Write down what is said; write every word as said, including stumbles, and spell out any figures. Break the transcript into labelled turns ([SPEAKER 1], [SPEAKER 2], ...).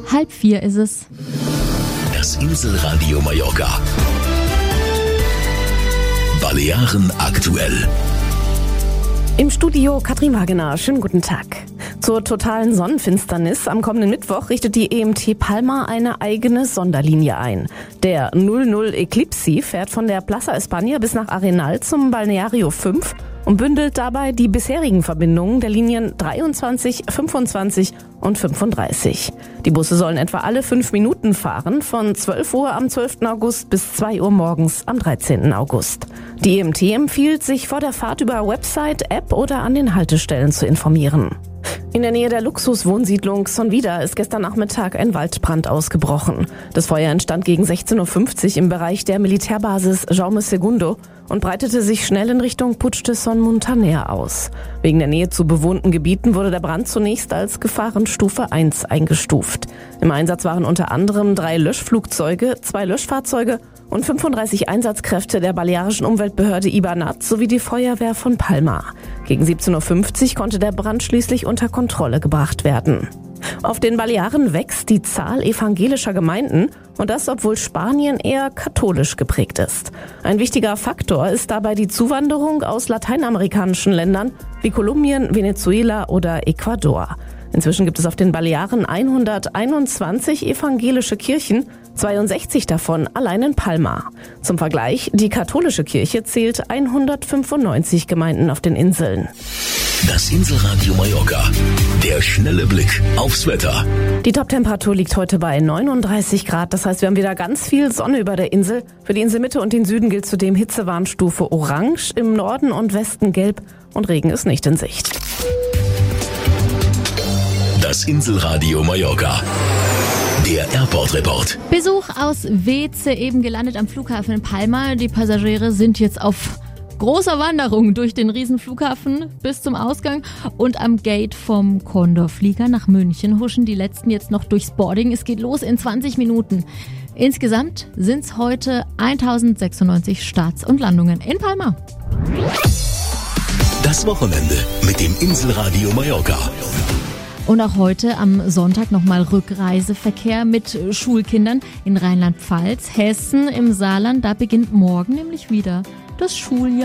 [SPEAKER 1] Halb vier ist es.
[SPEAKER 2] Das Inselradio Mallorca. Balearen aktuell.
[SPEAKER 3] Im Studio Katrin Wagener. Schönen guten Tag. Zur totalen Sonnenfinsternis am kommenden Mittwoch richtet die E M T Palma eine eigene Sonderlinie ein. Der null null Eclipse fährt von der Plaza España bis nach Arenal zum Balneario fünf und bündelt dabei die bisherigen Verbindungen der Linien dreiundzwanzig, fünfundzwanzig und fünfunddreißig. Die Busse sollen etwa alle fünf Minuten fahren, von zwölf Uhr am zwölften August bis zwei Uhr morgens am dreizehnten August. Die E M T empfiehlt, sich vor der Fahrt über Website, App oder an den Haltestellen zu informieren. In der Nähe der Luxuswohnsiedlung Sonvida ist gestern Nachmittag ein Waldbrand ausgebrochen. Das Feuer entstand gegen sechzehn Uhr fünfzig im Bereich der Militärbasis Jaume Segundo und breitete sich schnell in Richtung Puig de Son Montaner aus. Wegen der Nähe zu bewohnten Gebieten wurde der Brand zunächst als Gefahrenstufe eins eingestuft. Im Einsatz waren unter anderem drei Löschflugzeuge, zwei Löschfahrzeuge und fünfunddreißig Einsatzkräfte der balearischen Umweltbehörde Ibanat sowie die Feuerwehr von Palma. Gegen siebzehn Uhr fünfzig konnte der Brand schließlich unter Kontrolle gebracht werden. Auf den Balearen wächst die Zahl evangelischer Gemeinden und das, obwohl Spanien eher katholisch geprägt ist. Ein wichtiger Faktor ist dabei die Zuwanderung aus lateinamerikanischen Ländern wie Kolumbien, Venezuela oder Ecuador. Inzwischen gibt es auf den Balearen hunderteinundzwanzig evangelische Kirchen, zweiundsechzig davon allein in Palma. Zum Vergleich, die katholische Kirche zählt hundertfünfundneunzig Gemeinden auf den Inseln.
[SPEAKER 2] Das Inselradio Mallorca. Der schnelle Blick aufs Wetter.
[SPEAKER 3] Die Toptemperatur liegt heute bei neununddreißig Grad. Das heißt, wir haben wieder ganz viel Sonne über der Insel. Für die Inselmitte und den Süden gilt zudem Hitzewarnstufe Orange, im Norden und Westen Gelb und Regen ist nicht in Sicht.
[SPEAKER 2] Das Inselradio Mallorca. Der Airport Report.
[SPEAKER 1] Besuch aus Weze, eben gelandet am Flughafen in Palma. Die Passagiere sind jetzt auf großer Wanderung durch den Riesenflughafen bis zum Ausgang und am Gate vom Condor-Flieger nach München huschen die letzten jetzt noch durchs Boarding. Es geht los in zwanzig Minuten. Insgesamt sind es heute tausendsechsundneunzig Starts und Landungen in Palma.
[SPEAKER 2] Das Wochenende mit dem Inselradio Mallorca.
[SPEAKER 1] Und auch heute am Sonntag nochmal Rückreiseverkehr mit Schulkindern in Rheinland-Pfalz, Hessen, im Saarland. Da beginnt morgen nämlich wieder das Schuljahr.